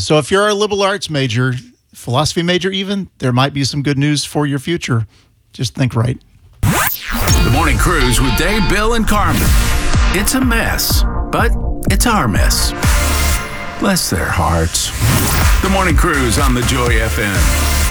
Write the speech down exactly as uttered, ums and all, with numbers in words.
classes. So if you're a liberal arts major, philosophy major even, there might be some good news for your future. Just think right. The Morning Cruise with Dave, Bill, and Carmen. It's a mess, but it's our mess. Bless their hearts. The Morning Cruise on the Joy F M.